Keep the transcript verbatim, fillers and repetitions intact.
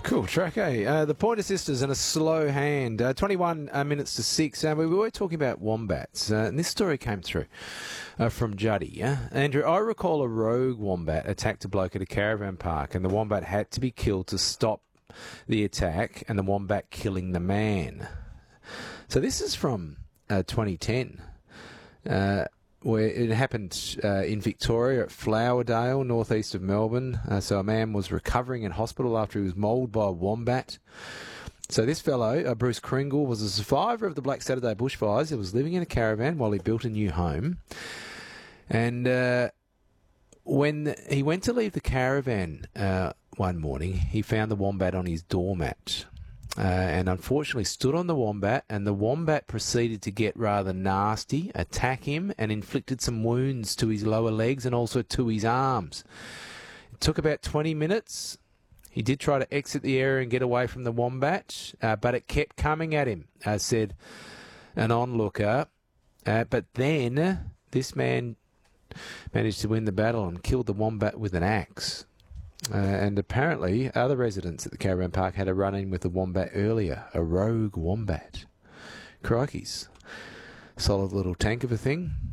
Cool track, eh? Uh, the Pointer Sisters and a slow hand. Uh, twenty-one uh, minutes to six. Uh, we were talking about wombats, uh, and this story came through uh, from Juddy. Yeah? Andrew, I recall a rogue wombat attacked a bloke at a caravan park, and the wombat had to be killed to stop the attack, and the wombat killing the man. So this is from uh, twenty ten. Uh, where it happened uh, in Victoria at Flowerdale, northeast of Melbourne. Uh, so a man was recovering in hospital after he was mauled by a wombat. So this fellow, uh, Bruce Kringle, was a survivor of the Black Saturday bushfires. He was living in a caravan while he built a new home. And uh, when he went to leave the caravan uh, one morning, he found the wombat on his doormat. Uh, and unfortunately stood on the wombat, and the wombat proceeded to get rather nasty, attack him, and inflicted some wounds to his lower legs and also to his arms. It took about twenty minutes. He did try to exit the area and get away from the wombat, uh, but it kept coming at him, as said an onlooker. Uh, but then this man managed to win the battle and killed the wombat with an axe. Uh, and apparently, other residents at the caravan park had a run-in with a wombat earlier, a rogue wombat. Crikeys. Solid little tank of a thing.